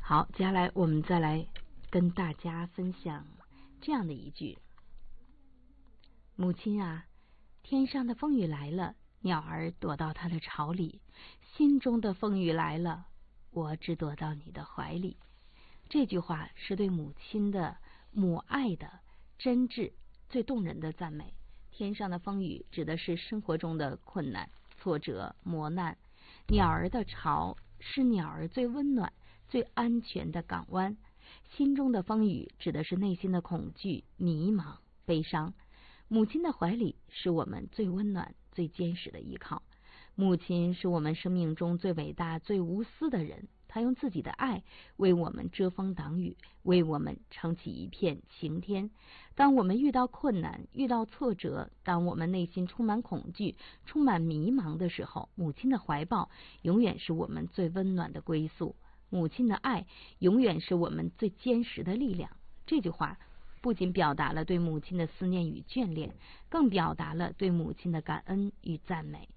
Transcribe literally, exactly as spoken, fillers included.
好，接下来我们再来跟大家分享这样的一句：母亲啊，天上的风雨来了，鸟儿躲到它的巢里；心中的风雨来了，我只躲到你的怀里。这句话是对母亲的母爱的真挚、最动人的赞美。天上的风雨指的是生活中的困难、挫折、磨难；鸟儿的巢是鸟儿最温暖、最安全的港湾。心中的风雨指的是内心的恐惧、迷茫、悲伤。母亲的怀里是我们最温暖、最坚实的依靠。母亲是我们生命中最伟大、最无私的人，她用自己的爱为我们遮风挡雨，为我们撑起一片晴天。当我们遇到困难、遇到挫折，当我们内心充满恐惧、充满迷茫的时候，母亲的怀抱永远是我们最温暖的归宿。母亲的爱永远是我们最坚实的力量。这句话不仅表达了对母亲的思念与眷恋，更表达了对母亲的感恩与赞美。